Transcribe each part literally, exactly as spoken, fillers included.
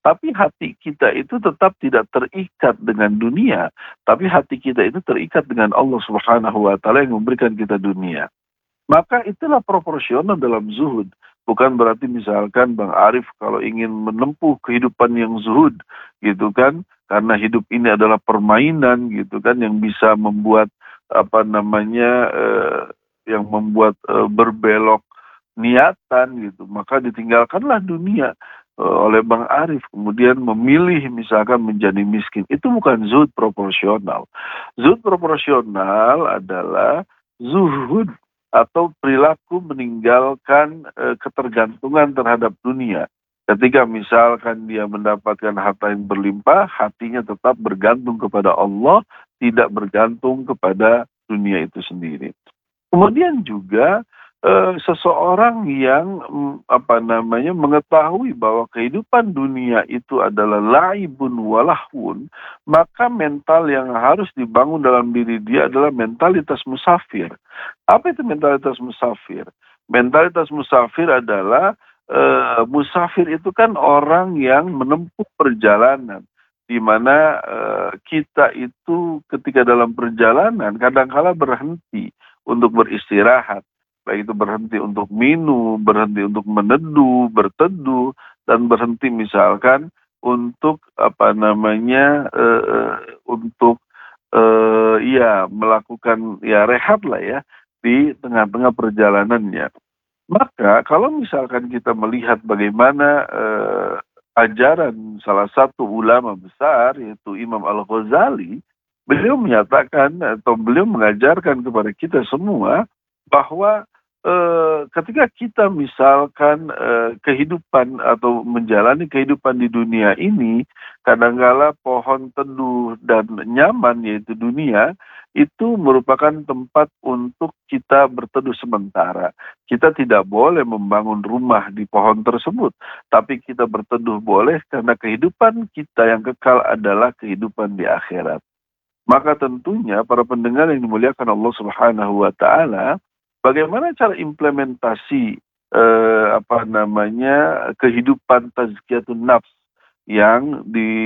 Tapi hati kita itu tetap tidak terikat dengan dunia, tapi hati kita itu terikat dengan Allah Subhanahu wa taala yang memberikan kita dunia. Maka itulah proporsional dalam zuhud. Bukan berarti misalkan Bang Arif kalau ingin menempuh kehidupan yang zuhud gitu kan, karena hidup ini adalah permainan gitu kan yang bisa membuat apa namanya eh, yang membuat eh, berbelok niatan gitu, maka ditinggalkanlah dunia eh, oleh Bang Arif, kemudian memilih misalkan menjadi miskin. Itu bukan zuhud proporsional. Zuhud proporsional adalah zuhud atau perilaku meninggalkan eh, ketergantungan terhadap dunia. Ketika misalkan dia mendapatkan harta yang berlimpah, hatinya tetap bergantung kepada Allah, tidak bergantung kepada dunia itu sendiri. Kemudian juga eh, seseorang yang mm, apa namanya mengetahui bahwa kehidupan dunia itu adalah laibun walahun, maka mental yang harus dibangun dalam diri dia adalah mentalitas musafir. Apa itu mentalitas musafir? Mentalitas musafir adalah eh, musafir itu kan orang yang menempuh perjalanan, di mana eh, kita itu ketika dalam perjalanan kadangkala berhenti untuk beristirahat, baik itu berhenti untuk minum, berhenti untuk meneduh, berteduh, dan berhenti misalkan untuk apa namanya eh, eh, untuk eh, ya melakukan ya rehat lah ya di tengah-tengah perjalanannya. Maka kalau misalkan kita melihat bagaimana eh, ajaran salah satu ulama besar yaitu Imam Al-Ghazali, beliau menyatakan atau beliau mengajarkan kepada kita semua bahwa eh, ketika kita misalkan eh, kehidupan atau menjalani kehidupan di dunia ini, kadangkala pohon teduh dan nyaman yaitu dunia, itu merupakan tempat untuk kita berteduh sementara. Kita tidak boleh membangun rumah di pohon tersebut, tapi kita berteduh boleh karena kehidupan kita yang kekal adalah kehidupan di akhirat. Maka tentunya para pendengar yang dimuliakan Allah Subhanahu wa taala, bagaimana cara implementasi eh, apa namanya kehidupan tazkiyatun nafs yang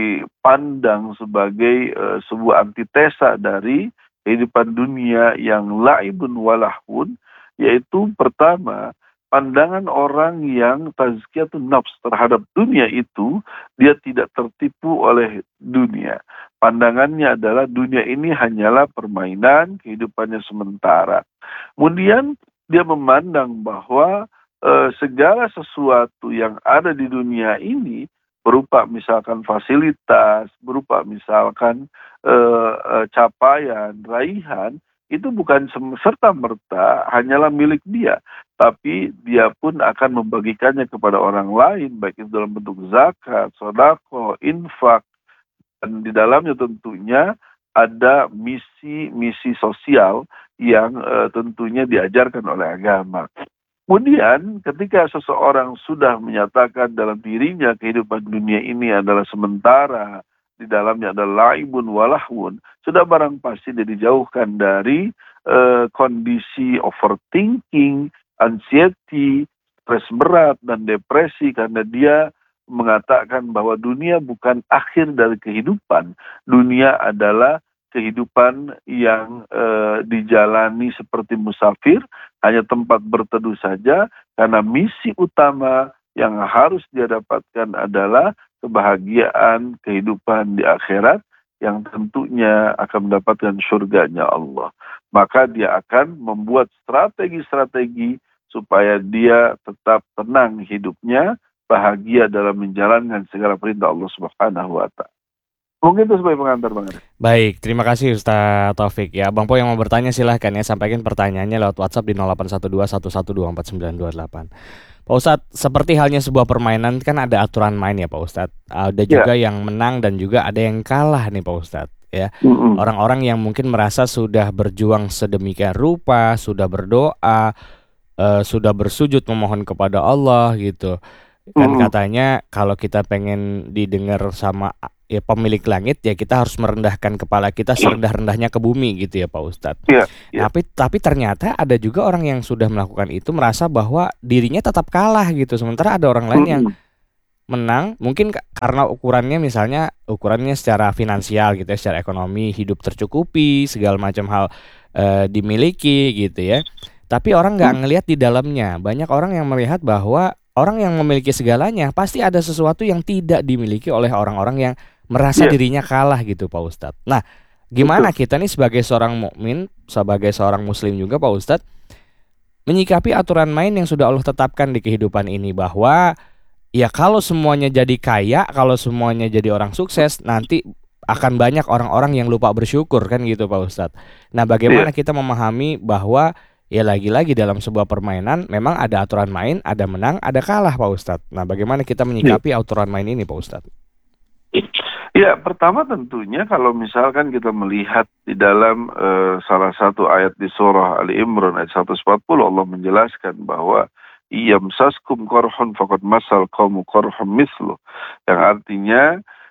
dipandang sebagai eh, sebuah antitesa dari kehidupan dunia yang laibun walahun, yaitu pertama, pandangan orang yang tazkiyatun nafs terhadap dunia itu, dia tidak tertipu oleh dunia. Pandangannya adalah dunia ini hanyalah permainan, kehidupannya sementara. Kemudian dia memandang bahwa eh, segala sesuatu yang ada di dunia ini berupa misalkan fasilitas, berupa misalkan eh, eh, capaian, raihan, itu bukan serta-merta hanyalah milik dia, tapi dia pun akan membagikannya kepada orang lain, baik itu dalam bentuk zakat, sedekah, infak, dan di dalamnya tentunya ada misi-misi sosial yang eh, tentunya diajarkan oleh agama. Kemudian ketika seseorang sudah menyatakan dalam dirinya kehidupan dunia ini adalah sementara, di dalamnya adalah laibun walahun, sudah barang pasti dia dijauhkan dari eh, kondisi overthinking, anxiety, stres berat, dan depresi, karena dia mengatakan bahwa dunia bukan akhir dari kehidupan. Dunia adalah kehidupan yang eh, dijalani seperti musafir, hanya tempat berteduh saja, karena misi utama yang harus dia dapatkan adalah kebahagiaan kehidupan di akhirat yang tentunya akan mendapatkan surganya Allah. Maka dia akan membuat strategi-strategi supaya dia tetap tenang hidupnya, bahagia dalam menjalankan segala perintah Allah Subhanahu wa taala. Mungkin itu sebagai pengantar, Bang. Baik, terima kasih Ustaz Taufik ya. Bang Po yang mau bertanya silahkan ya, sampaikan pertanyaannya lewat WhatsApp di nol delapan satu dua satu satu dua empat sembilan dua delapan. Pak Ustadz, seperti halnya sebuah permainan kan ada aturan main ya Pak Ustadz. Ada juga Ya. yang menang dan juga ada yang kalah nih Pak Ustadz ya. Mm-mm. Orang-orang yang mungkin merasa sudah berjuang sedemikian rupa, sudah berdoa, eh, sudah bersujud memohon kepada Allah gitu. Kan Mm-mm. katanya kalau kita pengen didengar sama ya pemilik langit ya kita harus merendahkan kepala kita serendah-rendahnya ke bumi gitu ya Pak Ustadz. Ya, ya. Tapi tapi ternyata ada juga orang yang sudah melakukan itu merasa bahwa dirinya tetap kalah gitu. Sementara ada orang lain yang Mm-mm. menang mungkin ka- karena ukurannya misalnya ukurannya secara finansial gitu ya, secara ekonomi, hidup tercukupi, segala macam hal eh, dimiliki gitu ya. Tapi orang nggak ngelihat di dalamnya. Banyak orang yang melihat bahwa orang yang memiliki segalanya pasti ada sesuatu yang tidak dimiliki oleh orang-orang yang merasa Iya, dirinya kalah gitu, Pak Ustadz. Nah, betul. gimana kita nih sebagai seorang mukmin, sebagai seorang muslim juga, Pak Ustadz, menyikapi aturan main yang sudah Allah tetapkan di kehidupan ini bahwa ya kalau semuanya jadi kaya, kalau semuanya jadi orang sukses, nanti akan banyak orang-orang yang lupa bersyukur kan gitu Pak Ustadz. Nah, Iya. bagaimana kita memahami bahwa ya lagi-lagi dalam sebuah permainan memang ada aturan main, ada menang, ada kalah Pak Ustadz. Nah, bagaimana kita Iya. menyikapi aturan main ini Pak Ustadz? Ya, pertama tentunya kalau misalkan kita melihat di dalam eh, salah satu ayat di surah Ali Imran ayat seratus empat puluh, Allah menjelaskan bahwa iyamsaskum korhun faqad masal qaumu korhum mislu, yang artinya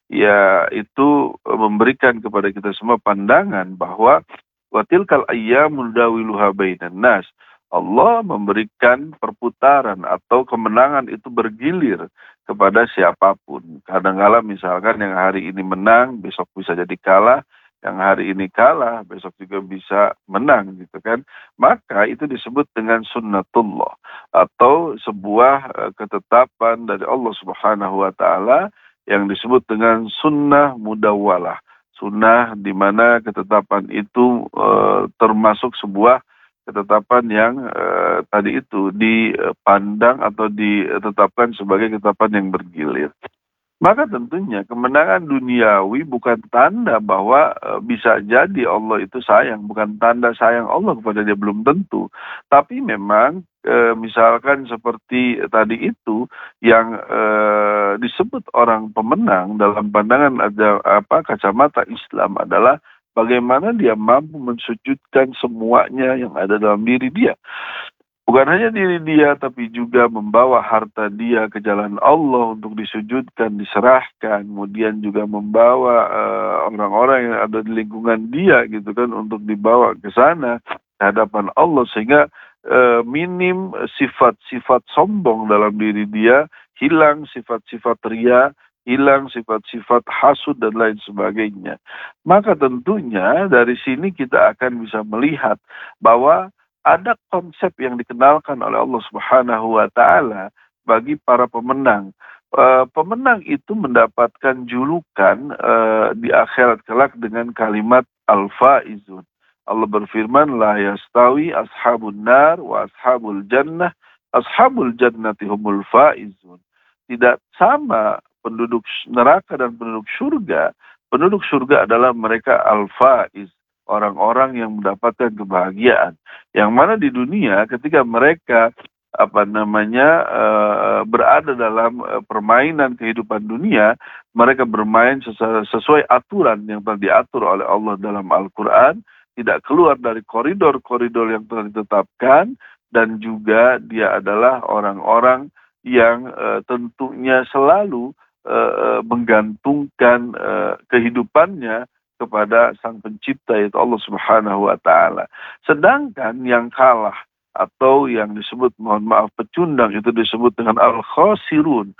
ya itu eh, memberikan kepada kita semua pandangan bahwa watilkal ayyamu dawiluha bainan nas. Allah memberikan perputaran atau kemenangan itu bergilir kepada siapapun. Kadang-kala misalkan yang hari ini menang, besok bisa jadi kalah, yang hari ini kalah, besok juga bisa menang gitu kan. Maka itu disebut dengan sunnatullah atau sebuah eh, ketetapan dari Allah Subhanahu wa taala yang disebut dengan sunnah mudawwalah. Sunnah di mana ketetapan itu eh, termasuk sebuah ketetapan yang eh, tadi itu dipandang atau ditetapkan sebagai ketetapan yang bergilir. Maka tentunya kemenangan duniawi bukan tanda bahwa eh, bisa jadi Allah itu sayang, bukan tanda sayang Allah kepada dia, belum tentu. Tapi memang eh, misalkan seperti tadi itu yang eh, disebut orang pemenang dalam pandangan ada apa kacamata Islam adalah bagaimana dia mampu mensujudkan semuanya yang ada dalam diri dia. Bukan hanya diri dia, tapi juga membawa harta dia ke jalan Allah untuk disujudkan, diserahkan. Kemudian juga membawa eh, orang-orang yang ada di lingkungan dia gitu kan untuk dibawa ke sana ke hadapan Allah. Sehingga eh, minim sifat-sifat sombong dalam diri dia, hilang sifat-sifat ria, hilang sifat-sifat hasud dan lain sebagainya. Maka tentunya dari sini kita akan bisa melihat bahwa ada konsep yang dikenalkan oleh Allah Subhanahu wa taala bagi para pemenang. Uh, pemenang itu mendapatkan julukan uh, di akhirat kelak dengan kalimat al-faizun. Allah berfirman, la yastawi ashabun nar wa ashabul jannah, ashabul jannati humul faizun. Tidak sama penduduk neraka dan penduduk surga. Penduduk surga adalah mereka al-faiz, orang-orang yang mendapatkan kebahagiaan. Yang mana di dunia ketika mereka apa namanya uh, berada dalam uh, permainan kehidupan dunia, mereka bermain sesuai, sesuai aturan yang telah diatur oleh Allah dalam Al-Quran, tidak keluar dari koridor-koridor yang telah ditetapkan, dan juga dia adalah orang-orang yang uh, tentunya selalu uh, menggantungkan uh, kehidupannya kepada Sang Pencipta yaitu Allah Subhanahu wa taala. Sedangkan yang kalah atau yang disebut mohon maaf pecundang itu disebut dengan al-khasirun,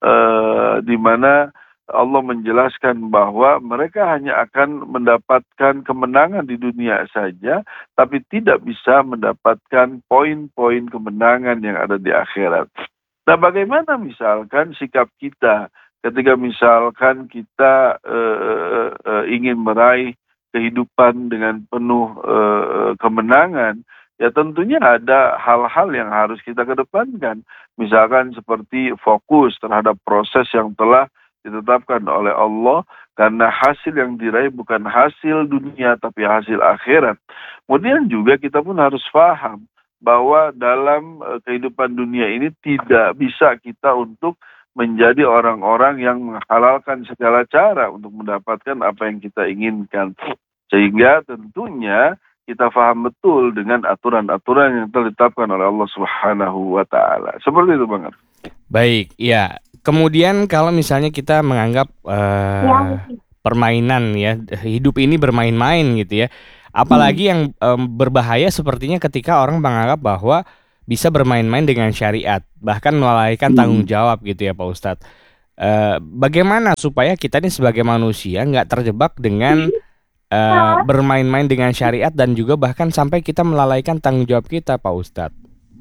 eh, di mana Allah menjelaskan bahwa mereka hanya akan mendapatkan kemenangan di dunia saja, tapi tidak bisa mendapatkan poin-poin kemenangan yang ada di akhirat. Nah, bagaimana misalkan sikap kita ketika misalkan kita uh, uh, ingin meraih kehidupan dengan penuh uh, kemenangan, ya tentunya ada hal-hal yang harus kita kedepankan. Misalkan seperti fokus terhadap proses yang telah ditetapkan oleh Allah, karena hasil yang diraih bukan hasil dunia tapi hasil akhirat. Kemudian juga kita pun harus paham bahwa dalam uh, kehidupan dunia ini tidak bisa kita untuk menjadi orang-orang yang menghalalkan segala cara untuk mendapatkan apa yang kita inginkan. Sehingga tentunya kita paham betul dengan aturan-aturan yang telah ditetapkan oleh Allah Subhanahu wa taala. Seperti itu, Bang. Baik, ya. Kemudian kalau misalnya kita menganggap uh, permainan ya, hidup ini bermain-main gitu ya. Apalagi yang um, berbahaya sepertinya ketika orang menganggap bahwa bisa bermain-main dengan syariat, bahkan melalaikan tanggung jawab gitu ya Pak Ustadz. Uh, bagaimana supaya kita nih sebagai manusia nggak terjebak dengan uh, bermain-main dengan syariat dan juga bahkan sampai kita melalaikan tanggung jawab kita, Pak Ustadz?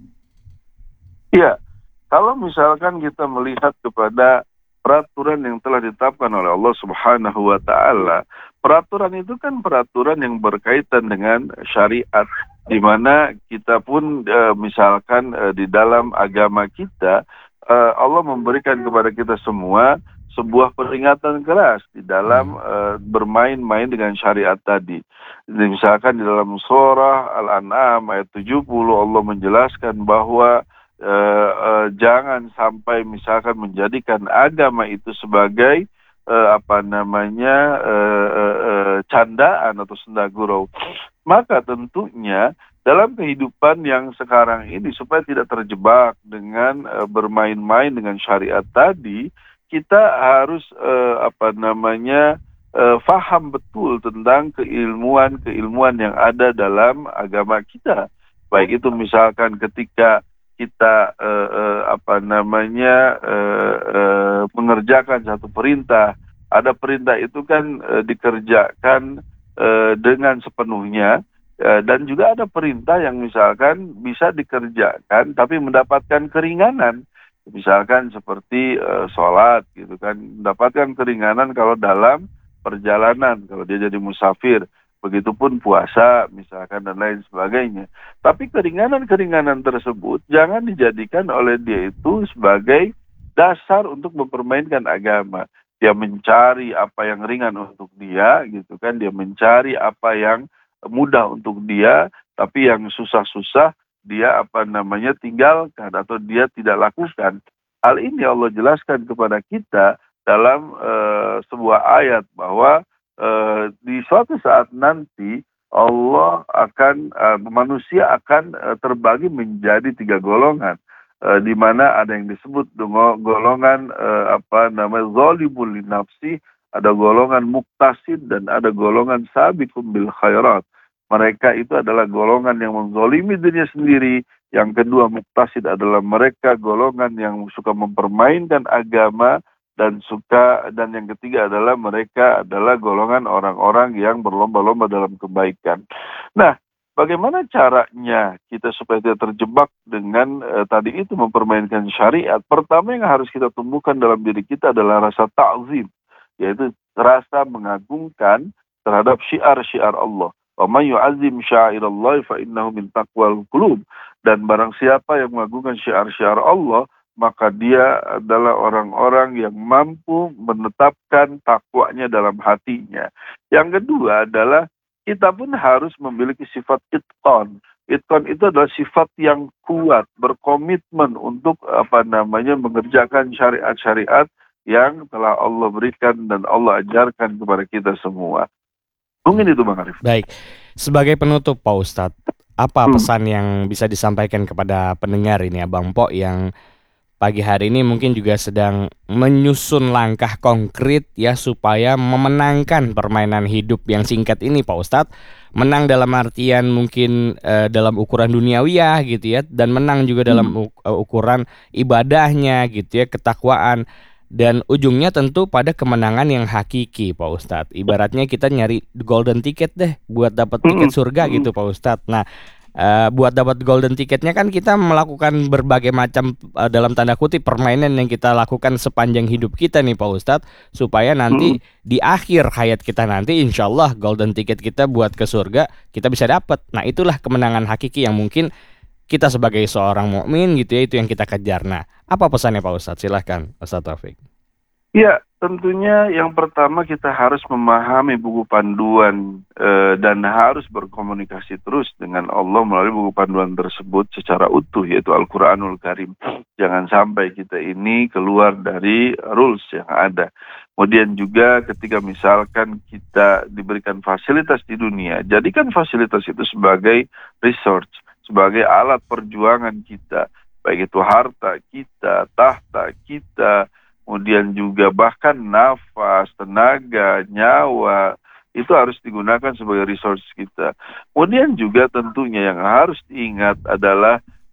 Iya, kalau misalkan kita melihat kepada peraturan yang telah ditetapkan oleh Allah Subhanahu wa Ta'ala, peraturan itu kan peraturan yang berkaitan dengan syariat, di mana kita pun e, misalkan e, di dalam agama kita, e, Allah memberikan kepada kita semua sebuah peringatan keras di dalam e, bermain-main dengan syariat tadi. Jadi, misalkan di dalam surah Al-An'am ayat tujuh puluh Allah menjelaskan bahwa Uh, uh, jangan sampai misalkan menjadikan agama itu sebagai uh, apa namanya uh, uh, uh, candaan atau senda gurau. Maka tentunya dalam kehidupan yang sekarang ini supaya tidak terjebak dengan uh, bermain-main dengan syariat tadi, kita harus uh, apa namanya uh, faham betul tentang keilmuan-keilmuan yang ada dalam agama kita. Baik itu misalkan ketika kita uh, uh, apa namanya uh, uh, mengerjakan satu perintah, ada perintah itu kan uh, dikerjakan uh, dengan sepenuhnya, uh, dan juga ada perintah yang misalkan bisa dikerjakan tapi mendapatkan keringanan, misalkan seperti uh, sholat gitu kan, mendapatkan keringanan kalau dalam perjalanan, kalau dia jadi musafir. Begitupun puasa misalkan dan lain sebagainya. Tapi keringanan-keringanan tersebut jangan dijadikan oleh dia itu sebagai dasar untuk mempermainkan agama. Dia mencari apa yang ringan untuk dia gitu kan, dia mencari apa yang mudah untuk dia, tapi yang susah-susah dia apa namanya tinggalkan atau dia tidak lakukan. Hal ini Allah jelaskan kepada kita dalam uh, sebuah ayat bahwa Uh, di suatu saat nanti Allah akan uh, manusia akan uh, terbagi menjadi tiga golongan, uh, di mana ada yang disebut dengan golongan uh, apa namanya zalimul linafsi, ada golongan muktasid dan ada golongan sabiqum bil khairat. Mereka itu adalah golongan yang menzalimi dirinya sendiri. Yang kedua muktasid adalah mereka golongan yang suka mempermainkan agama, dan suka dan yang ketiga adalah mereka adalah golongan orang-orang yang berlomba-lomba dalam kebaikan. Nah, bagaimana caranya kita supaya tidak terjebak dengan eh, tadi itu mempermainkan syariat? Pertama yang harus kita tumbuhkan dalam diri kita adalah rasa ta'zim, yaitu rasa mengagungkan terhadap syiar-syiar Allah. Wa may yu'azzim sya'irallahi fa innahu min taqwal qulub. Dan barang siapa yang mengagungkan syiar-syiar Allah, maka dia adalah orang-orang yang mampu menetapkan takwanya dalam hatinya. Yang kedua adalah kita pun harus memiliki sifat itqan. Itqan itu adalah sifat yang kuat, berkomitmen untuk apa namanya mengerjakan syariat-syariat yang telah Allah berikan dan Allah ajarkan kepada kita semua. Mungkin itu Bang Arif. Baik, sebagai penutup Pak Ustadz, apa Hmm. pesan yang bisa disampaikan kepada pendengar ini Abang Po yang pagi hari ini mungkin juga sedang menyusun langkah konkret ya supaya memenangkan permainan hidup yang singkat ini Pak Ustadz. Menang dalam artian mungkin uh, dalam ukuran duniawiyah gitu ya, dan menang juga dalam uh, ukuran ibadahnya gitu ya, ketakwaan. Dan ujungnya tentu pada kemenangan yang hakiki Pak Ustadz. Ibaratnya kita nyari golden ticket deh buat dapat tiket surga gitu Pak Ustadz. Nah, Uh, buat dapat golden ticketnya kan kita melakukan berbagai macam uh, dalam tanda kutip permainan yang kita lakukan sepanjang hidup kita nih Pak Ustadz, supaya nanti hmm. di akhir hayat kita nanti insya Allah golden ticket kita buat ke surga kita bisa dapat. Nah itulah kemenangan hakiki yang mungkin kita sebagai seorang mukmin gitu ya, itu yang kita kejar. Nah apa pesannya Pak Ustadz? Silahkan Ustadz Taufik. Ya, tentunya yang pertama kita harus memahami buku panduan e, dan harus berkomunikasi terus dengan Allah melalui buku panduan tersebut secara utuh, yaitu Al-Quranul Karim. Jangan sampai kita ini keluar dari rules yang ada. Kemudian juga ketika misalkan kita diberikan fasilitas di dunia, jadikan fasilitas itu sebagai resource, sebagai alat perjuangan kita. Baik itu harta kita, tahta kita, kemudian juga bahkan nafas, tenaga, nyawa, itu harus digunakan sebagai resource kita. Kemudian juga tentunya yang harus diingat adalah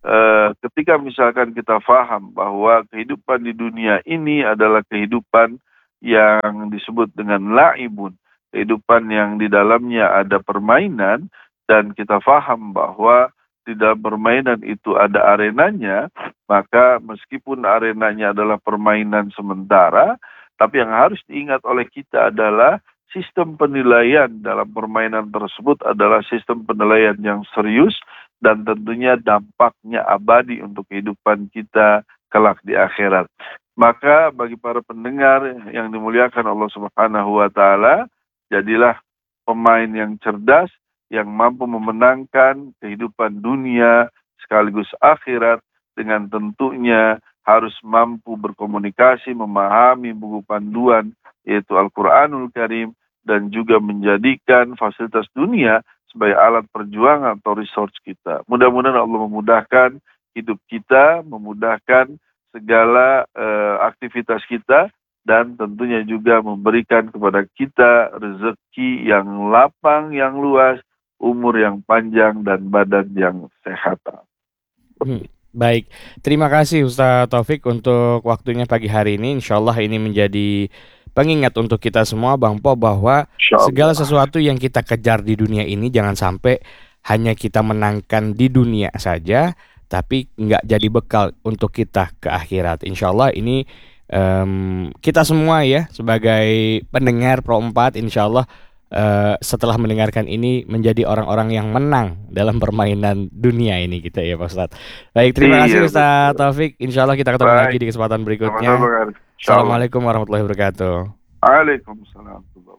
eh, ketika misalkan kita faham bahwa kehidupan di dunia ini adalah kehidupan yang disebut dengan laibun, kehidupan yang di dalamnya ada permainan, dan kita faham bahwa di dalam permainan itu ada arenanya, maka meskipun arenanya adalah permainan sementara, tapi yang harus diingat oleh kita adalah sistem penilaian dalam permainan tersebut adalah sistem penilaian yang serius dan tentunya dampaknya abadi untuk kehidupan kita kelak di akhirat. Maka bagi para pendengar yang dimuliakan Allah Subhanahu wa taala, jadilah pemain yang cerdas yang mampu memenangkan kehidupan dunia sekaligus akhirat, dengan tentunya harus mampu berkomunikasi, memahami buku panduan yaitu Al-Quranul Karim, dan juga menjadikan fasilitas dunia sebagai alat perjuangan atau resource kita. Mudah-mudahan Allah memudahkan hidup kita, memudahkan segala uh, aktivitas kita, dan tentunya juga memberikan kepada kita rezeki yang lapang, yang luas, umur yang panjang, dan badan yang sehat. Hmm, baik, terima kasih Ustaz Taufik untuk waktunya pagi hari ini. Insya Allah ini menjadi pengingat untuk kita semua Bang Po, bahwa segala sesuatu yang kita kejar di dunia ini jangan sampai hanya kita menangkan di dunia saja, tapi nggak jadi bekal untuk kita ke akhirat. Insya Allah ini um, kita semua ya sebagai pendengar Pro empat, insya Allah Uh, setelah mendengarkan ini menjadi orang-orang yang menang dalam permainan dunia ini kita ya Pak Ustadz. Baik, terima kasih Ustadz Taufik. Insya Allah kita ketemu Baik. lagi di kesempatan berikutnya. Assalamualaikum warahmatullahi wabarakatuh. Waalaikumsalam.